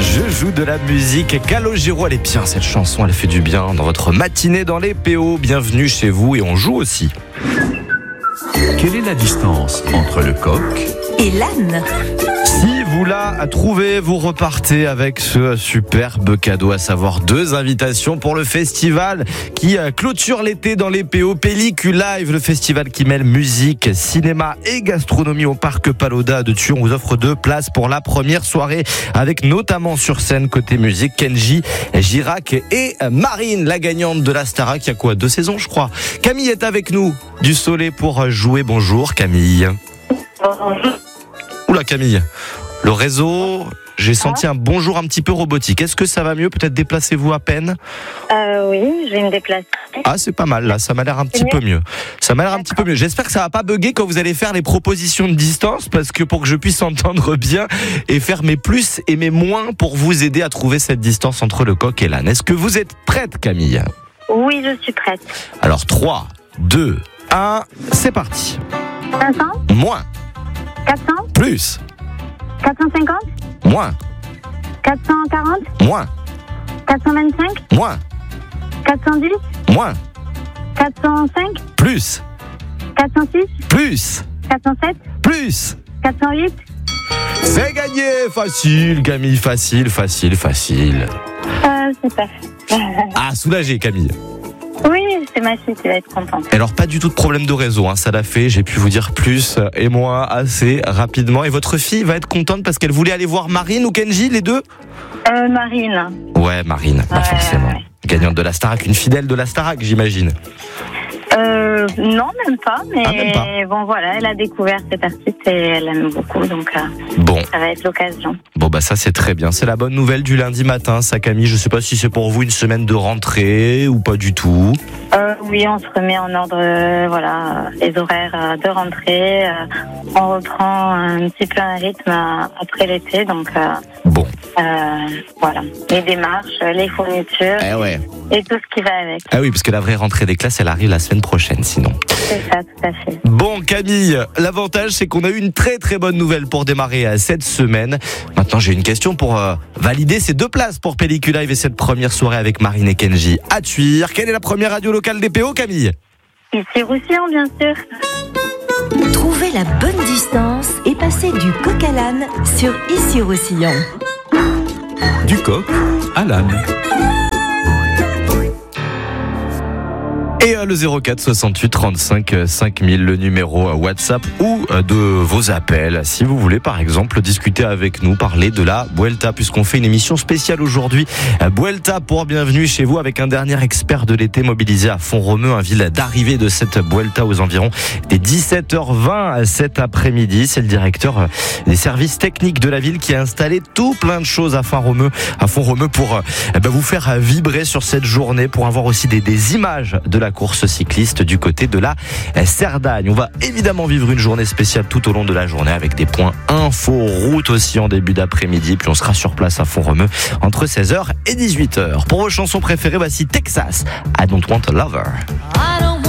Je joue de la musique. Calogero, elle est bien cette chanson, elle fait du bien dans votre matinée dans les PO. Bienvenue chez vous et on joue aussi. Quelle est la distance entre le coq et l'âne? Si vous la trouvez, vous repartez avec ce superbe cadeau, à savoir 2 invitations pour le festival qui clôture l'été dans les PO. Pellicule Live, le festival qui mêle musique, cinéma et gastronomie au parc Palau-Da de Thuir. On vous offre 2 places pour la première soirée avec notamment sur scène côté musique Kenji Girac et Marine, la gagnante de la Starac. Il y a quoi, 2 saisons je crois. Camille est avec nous du Soleil pour jouer. Bonjour Camille. Bonjour. Oula Camille, le réseau, j'ai senti un bonjour un petit peu robotique. Est-ce que ça va mieux? Peut-être déplacez-vous à peine? Oui, je vais me déplacer. Ah, c'est pas mal là, ça m'a l'air un petit peu mieux. Ça m'a l'air un petit peu mieux. J'espère que ça va pas bugger quand vous allez faire les propositions de distance, parce que pour que je puisse entendre bien et faire mes plus et mes moins pour vous aider à trouver cette distance entre le coq et l'âne. Est-ce que vous êtes prête Camille? Oui, je suis prête. Alors 3, 2, 1, c'est parti. 500, Moins, 400, plus, 450, moins, 440, moins, 425, moins, 410, moins, 405, plus, 406, plus, 407, plus. 408. C'est gagné. Facile Camille, facile. C'est parfait. Ah, soulagé Camille. Oui, c'est ma fille qui va être contente. Alors pas du tout de problème de réseau, ça l'a fait, j'ai pu vous dire plus et moins assez rapidement. Et votre fille va être contente parce qu'elle voulait aller voir Marine ou Kenji, les deux? Marine. Ouais, Marine, forcément. Ouais. Gagnante de la Starac, une fidèle de la Starac, j'imagine. Non, même pas, mais même pas. bon voilà, elle a découvert cet artiste et elle aime beaucoup, donc Bon. ça va être l'occasion. Bon bah ça c'est très bien, c'est la bonne nouvelle du lundi matin, ça Camille. Je sais pas si c'est pour vous une semaine de rentrée ou pas du tout. Oui, on se remet en ordre, les horaires de rentrée. On reprend un petit peu un rythme après l'été, donc Bon. voilà, les démarches, les fournitures Ouais. et tout ce qui va avec. Ah oui, parce que la vraie rentrée des classes, elle arrive la semaine prochaine sinon. C'est ça, tout à fait. Bon Camille, l'avantage c'est qu'on a eu une très très bonne nouvelle pour démarrer cette semaine. Maintenant j'ai une question pour valider ces 2 places pour Pellicule Live et cette première soirée avec Marine et Kenji à Thuir. Quelle est la première radio locale des PO Camille? Ici Roussillon, bien sûr. Trouvez la bonne distance et passez du coq à l'âne sur Ici Roussillon. Du coq à l'âne. Et le 04 68 35 5000, le numéro WhatsApp ou de vos appels. Si vous voulez par exemple discuter avec nous, parler de la Vuelta, puisqu'on fait une émission spéciale aujourd'hui. Vuelta pour Bienvenue chez vous avec un dernier expert de l'été mobilisé à Font-Romeu, un ville d'arrivée de cette Vuelta aux environs des 17h20 cet après-midi. C'est le directeur des services techniques de la ville qui a installé tout plein de choses à Font-Romeu pour vous faire vibrer sur cette journée, pour avoir aussi des images de la course cycliste du côté de la Cerdagne. On va évidemment vivre une journée spéciale tout au long de la journée avec des points info route aussi en début d'après-midi. Puis on sera sur place à Font-Romeu entre 16h et 18h. Pour vos chansons préférées, voici Texas, I Don't Want a Lover.